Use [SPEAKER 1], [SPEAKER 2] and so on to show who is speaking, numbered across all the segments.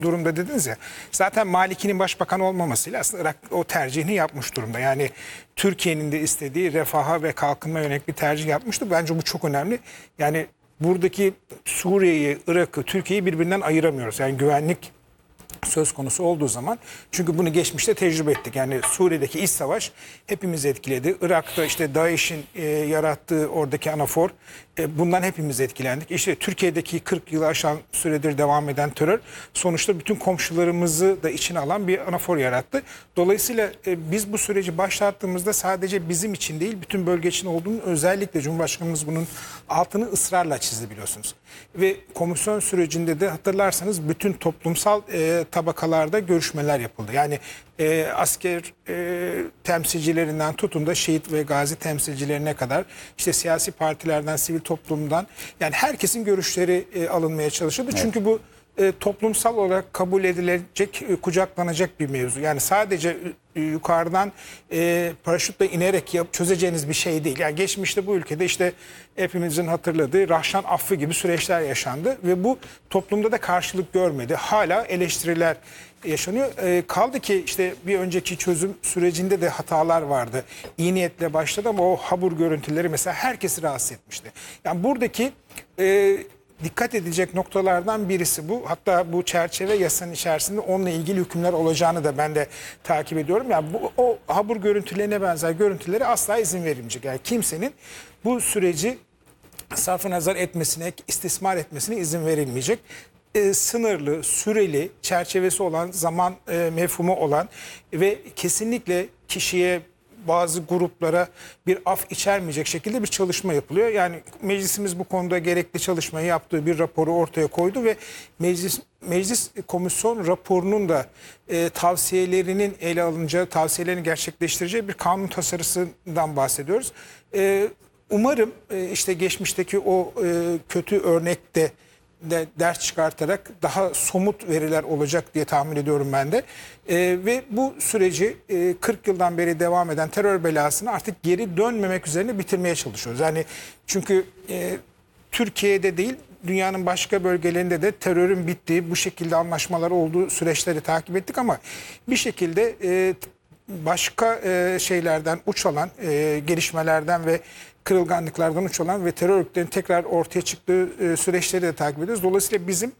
[SPEAKER 1] durumda dediniz ya. Zaten Maliki'nin başbakan olmamasıyla aslında Irak o tercihini yapmış durumda. Yani Türkiye'nin de istediği refaha ve kalkınma yönelik bir tercih yapmıştı. Bence bu çok önemli. Yani buradaki Suriye'yi, Irak'ı, Türkiye'yi birbirinden ayıramıyoruz. Yani güvenlik söz konusu olduğu zaman, çünkü bunu geçmişte tecrübe ettik. Yani Suriye'deki iç savaş hepimizi etkiledi. Irak'ta işte DAEŞ'in yarattığı oradaki anafor, bundan hepimiz etkilendik. İşte Türkiye'deki 40 yılı aşan süredir devam eden terör sonuçta bütün komşularımızı da içine alan bir anafor yarattı. Dolayısıyla biz bu süreci başlattığımızda sadece bizim için değil, bütün bölge için olduğunu, özellikle Cumhurbaşkanımız bunun altını ısrarla çizdi, biliyorsunuz. Ve komisyon sürecinde de hatırlarsanız bütün toplumsal tabakalarda görüşmeler yapıldı. Yani asker temsilcilerinden tutun da şehit ve gazi temsilcilerine kadar, işte siyasi partilerden, sivil toplumdan, yani herkesin görüşleri alınmaya çalışıldı. Evet. Çünkü bu toplumsal olarak kabul edilecek, kucaklanacak bir mevzu. Yani sadece yukarıdan paraşütle inerek çözeceğiniz bir şey değil. Yani geçmişte bu ülkede işte hepimizin hatırladığı Rahşan affı gibi süreçler yaşandı ve bu toplumda da karşılık görmedi. Hala eleştiriler yaşanıyor. Kaldı ki işte bir önceki çözüm sürecinde de hatalar vardı. İyi niyetle başladı ama o Habur görüntüleri mesela herkesi rahatsız etmişti. Yani buradaki dikkat edilecek noktalardan birisi bu. Hatta bu çerçeve yasanın içerisinde onunla ilgili hükümler olacağını da ben de takip ediyorum. Yani o Habur görüntülerine benzer görüntülere asla izin verilmeyecek. Yani kimsenin bu süreci sarf nazar etmesine, istismar etmesine izin verilmeyecek. Sınırlı, süreli, çerçevesi olan, zaman mefhumu olan ve kesinlikle kişiye, bazı gruplara bir af içermeyecek şekilde bir çalışma yapılıyor. Yani meclisimiz bu konuda gerekli çalışmayı yaptığı bir raporu ortaya koydu ve meclis komisyon raporunun da tavsiyelerinin ele alınacağı, tavsiyelerini gerçekleştireceği bir kanun tasarısından bahsediyoruz. Umarım işte geçmişteki o kötü örnekte de ders çıkartarak daha somut veriler olacak diye tahmin ediyorum ben de. Ve bu süreci 40 yıldan beri devam eden terör belasını artık geri dönmemek üzerine bitirmeye çalışıyoruz. Yani çünkü Türkiye'de değil, dünyanın başka bölgelerinde de terörün bittiği, bu şekilde anlaşmalar olduğu süreçleri takip ettik ama bir şekilde başka şeylerden uç alan, gelişmelerden ve kırılganlıklardan uç alan ve terör örgütlerinin tekrar ortaya çıktığı süreçleri de takip ediyoruz. Dolayısıyla bizim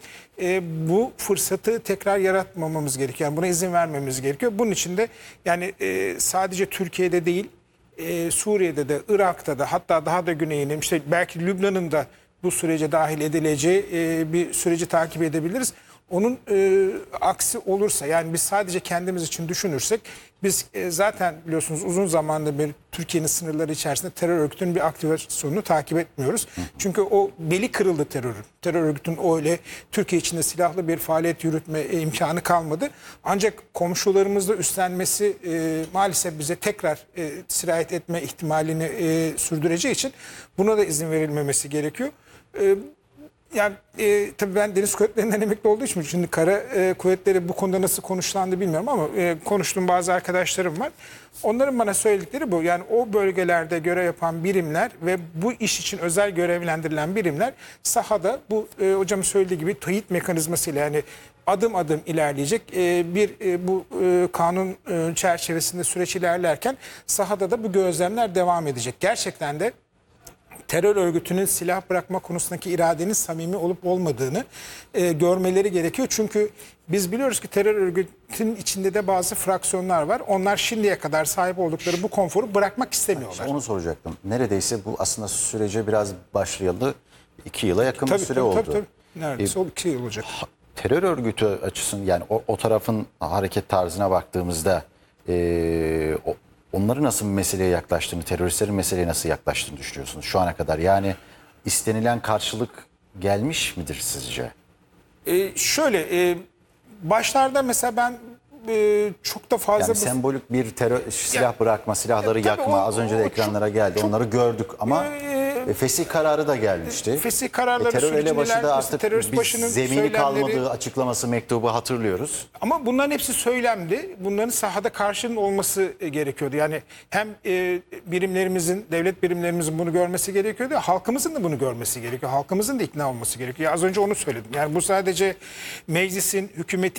[SPEAKER 1] bu fırsatı tekrar yaratmamamız gerekiyor. Yani buna izin vermemiz gerekiyor. Bunun için de yani sadece Türkiye'de değil, Suriye'de de, Irak'ta da, hatta daha da güneyine, işte belki Lübnan'ın da bu sürece dahil edileceği bir süreci takip edebiliriz. Onun aksi olursa, yani biz sadece kendimiz için düşünürsek, biz zaten biliyorsunuz uzun zamandır bir Türkiye'nin sınırları içerisinde terör örgütünün bir aktivasyonunu takip etmiyoruz. Çünkü o beli kırıldı terörün. Terör örgütünün öyle Türkiye içinde silahlı bir faaliyet yürütme imkanı kalmadı. Ancak komşularımızla üstlenmesi maalesef bize tekrar sirayet etme ihtimalini sürdüreceği için buna da izin verilmemesi gerekiyor. Yani tabii ben deniz kuvvetlerinden emekli olduğu için şimdi kara kuvvetleri bu konuda nasıl konuşlandı bilmiyorum ama konuştuğum bazı arkadaşlarım var. Onların bana söyledikleri bu. Yani o bölgelerde görev yapan birimler ve bu iş için özel görevlendirilen birimler sahada bu hocamın söylediği gibi teyit mekanizmasıyla, yani adım adım ilerleyecek bu kanun çerçevesinde süreç ilerlerken sahada da bu gözlemler devam edecek. Gerçekten de terör örgütünün silah bırakma konusundaki iradenin samimi olup olmadığını görmeleri gerekiyor. Çünkü biz biliyoruz ki terör örgütünün içinde de bazı fraksiyonlar var. Onlar şimdiye kadar sahip oldukları bu konforu bırakmak istemiyorlar.
[SPEAKER 2] İşte onu soracaktım. Neredeyse bu aslında sürece biraz başlayalı 2 yıla yakın bir süre oldu.
[SPEAKER 1] Tabii. Neredeyse 2 yıl olacak.
[SPEAKER 2] Terör örgütü açısından, yani o tarafın hareket tarzına baktığımızda onları nasıl bir meseleye yaklaştığını, teröristlerin meseleye nasıl yaklaştığını düşünüyorsunuz şu ana kadar? Yani istenilen karşılık gelmiş midir sizce?
[SPEAKER 1] Başlarda mesela ben çok da fazla...
[SPEAKER 2] Yani sembolik bir silah bırakma, silahları yakma, az önce de ekranlara geldi. Onları gördük ama fesih kararı da gelmişti.
[SPEAKER 1] Fesih kararları
[SPEAKER 2] terör elebaşı da artık
[SPEAKER 1] terörist başının
[SPEAKER 2] zemini kalmadığı açıklaması, mektubu hatırlıyoruz.
[SPEAKER 1] Ama bunların hepsi söylemdi. Bunların sahada karşının olması gerekiyordu. Yani hem birimlerimizin, devlet birimlerimizin bunu görmesi gerekiyordu. Halkımızın da bunu görmesi gerekiyor. Halkımızın da ikna olması gerekiyor. Az önce onu söyledim. Yani bu sadece meclisin, hükümetin